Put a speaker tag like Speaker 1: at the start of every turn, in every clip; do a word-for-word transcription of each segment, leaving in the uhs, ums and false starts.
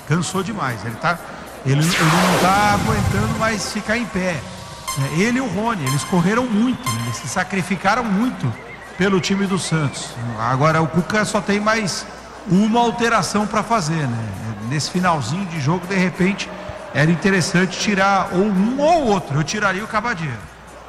Speaker 1: cansou demais. Ele, tá, ele, ele não está aguentando mais ficar em pé. Ele e o Rony, eles correram muito, né? Eles se sacrificaram muito pelo time do Santos. Agora o Cuca só tem mais uma alteração para fazer, né? Nesse finalzinho de jogo, de repente, era interessante tirar ou um ou outro. Eu tiraria o Cavadinha.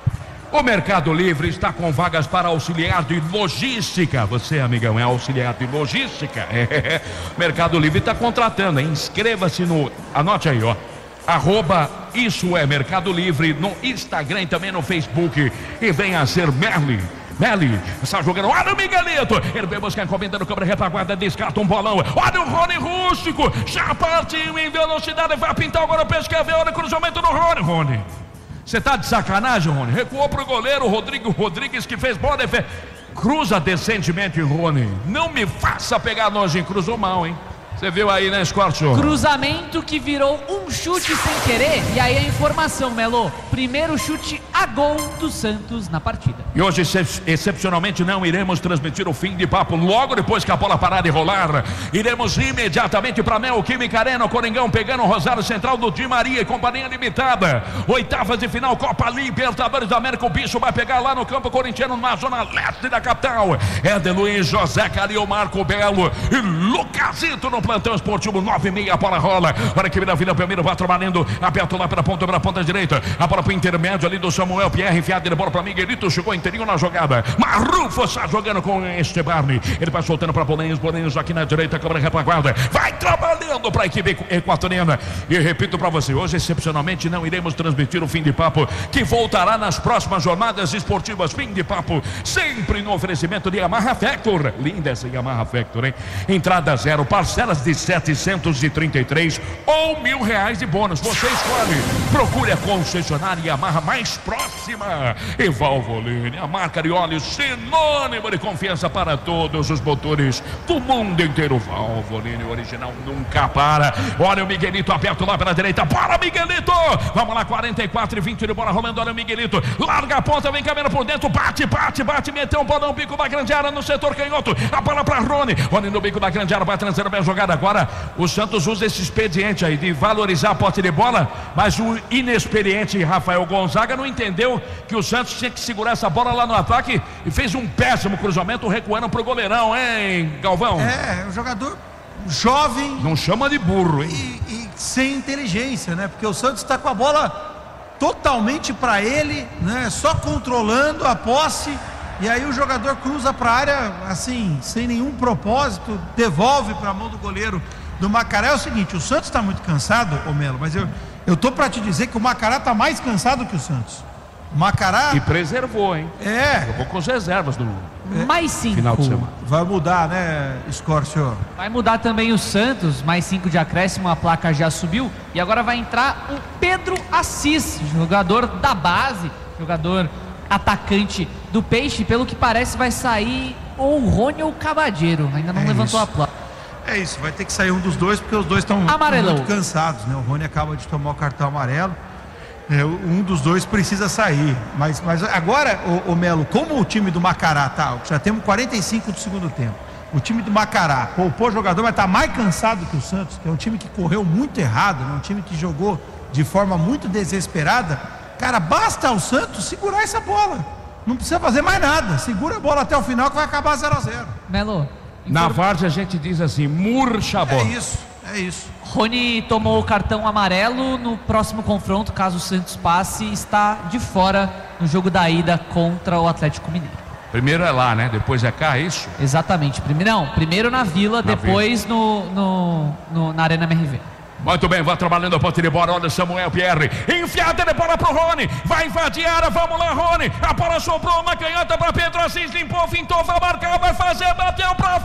Speaker 2: O Mercado Livre está com vagas para auxiliar de logística. Você, amigão, é auxiliar de logística? É. Mercado Livre está contratando, hein? Inscreva-se no... Anote aí, ó. Arroba Isso é Mercado Livre no Instagram e também no Facebook. E venha ser Merli. Merli está jogando. Olha o Miguelito. Ele vem buscar encomenda no câmera retaguarda. Descarta um bolão. Olha o Rony Rústico. Já partiu em velocidade. Vai pintar agora o peixe. Quer ver? Olha o cruzamento do Rony. Rony. Você tá de sacanagem, Rony? Recuou pro goleiro Rodrigo Rodrigues, que fez boa defesa. Cruza decentemente, Rony. Não me faça pegar nojinho. Cruzou mal, hein? Você viu aí, né, Scorcho?
Speaker 3: Cruzamento que virou um chute sem querer. E aí a informação, Melo. Primeiro chute a gol do Santos na partida.
Speaker 2: E hoje, excepcionalmente, não iremos transmitir o fim de papo. Logo depois que a bola parar de rolar, iremos imediatamente para Neoquímica Arena, o Coringão pegando o Rosário Central do Di Maria e Companhia Limitada. Oitavas de final, Copa Libertadores da América. O bicho vai pegar lá no campo corintiano, na zona leste da capital. Éder Luiz, José Cario, Marco Belo e Lucasito no plantão esportivo. Nove e meia, a bola rola. Para que vira a vida, primeiro vai trabalhando. Aberto lá pela ponta, pela ponta direita. A bola para o intermédio ali do Samuel Pierre. Enfiada de bola para Miguelito. Chegou interior na jogada. Marrufo está jogando com este Barney. Ele vai soltando para Bolinhos. Bolinhos aqui na direita. Câmara retaguarda. Vai trabalhando para a equipe equatoriana. E repito para você, hoje excepcionalmente não iremos transmitir o fim de papo, que voltará nas próximas jornadas esportivas. Fim de papo, sempre no oferecimento de Yamaha Factor. Linda essa Yamaha Factor, hein? Entrada zero, parcelas de setecentos e trinta e três ou mil reais de bônus. Você escolhe. Procure a concessionária Yamaha mais próxima. E Valvoline, a marca de óleo sinônimo de confiança para todos os motores do mundo inteiro. Valvoline, o original nunca para. Olha o Miguelito aberto lá pela direita. Bora, Miguelito! Vamos lá, quarenta e quatro e vinte de bola rolando. Olha o Miguelito. Larga a ponta, vem câmera por dentro. Bate, bate, bate. Meteu um bolão, bico da grande área no setor canhoto. A bola para Rony. Rony no bico da grande área, vai transando bem a jogada. Agora o Santos usa esse expediente aí de valorizar a posse de bola, mas o inexperiente Rafael Gonzaga não entendeu que o Santos tinha que segurar essa bola lá no ataque e fez um péssimo cruzamento recuando pro goleirão, hein, Galvão?
Speaker 1: É, um jogador jovem.
Speaker 2: Não chama de burro, hein?
Speaker 1: E, e sem inteligência, né? Porque o Santos está com a bola totalmente para ele, né? Só controlando a posse. E aí o jogador cruza para a área, assim, sem nenhum propósito, devolve para a mão do goleiro do Macará. É o seguinte, o Santos está muito cansado, ô Melo, mas eu, eu tô para te dizer que o Macará está mais cansado que o Santos. O Macará...
Speaker 2: E preservou, hein?
Speaker 1: É.
Speaker 2: Eu vou com as reservas do
Speaker 3: é. Mais cinco.
Speaker 2: Final de semana.
Speaker 1: Vai mudar, né, Scorcio?
Speaker 3: Vai mudar também o Santos, mais cinco de acréscimo, a placa já subiu. E agora vai entrar o Pedro Assis, jogador da base, jogador... atacante do Peixe. Pelo que parece vai sair ou o Rony ou o Cavadeiro. Ainda não é levantou
Speaker 1: isso.
Speaker 3: a placa.
Speaker 1: É isso, vai ter que sair um dos dois, porque os dois estão muito cansados, né? O Rony acaba de tomar o cartão amarelo. É, um dos dois precisa sair. Mas, mas agora, o, o Melo, como o time do Macará tá, já temos quarenta e cinco do segundo tempo. O time do Macará poupou o jogador, vai estar mais cansado que o Santos, que é um time que correu muito errado, né? Um time que jogou de forma muito desesperada. Cara, basta ao Santos segurar essa bola. Não precisa fazer mais nada. Segura a bola até o final que vai acabar zero a zero.
Speaker 3: Melo.
Speaker 2: Na várzea a gente diz assim, murcha a bola.
Speaker 1: É isso, é isso.
Speaker 3: Rony tomou o cartão amarelo. No próximo confronto, caso o Santos passe, está de fora no jogo da ida contra o Atlético Mineiro.
Speaker 2: Primeiro é lá, né? Depois é cá, é isso?
Speaker 3: Exatamente. Primeiro, não, primeiro na Vila, na depois Vila. No, no, no, na Arena M R V.
Speaker 2: Muito bem, vai trabalhando a ponta de bola. Olha o Samuel Pierre, enfiada de bola pro Rony, vai invadir a área, vamos lá, Rony. A bola sobrou, uma canhota para Pedro Assis, limpou, fintou, vai marcar, vai fazer, bateu pra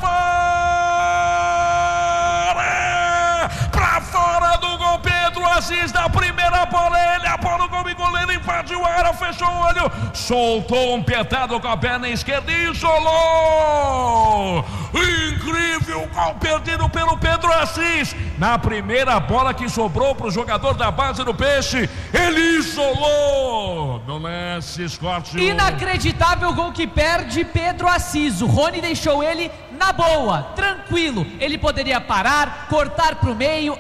Speaker 2: fora, pra fora do gol. Pedro Assis da primeira bola, ele apoia o gol e goleiro invadiu a área, fechou o olho, soltou um petado com a perna esquerda e isolou. Incrível gol perdido pelo Pedro Assis na primeira bola que sobrou para o jogador da base do Peixe. Ele isolou no lance, Scott.
Speaker 3: Inacreditável gol que perde Pedro Assis. O Rony deixou ele na boa, tranquilo. Ele poderia parar, cortar para o meio,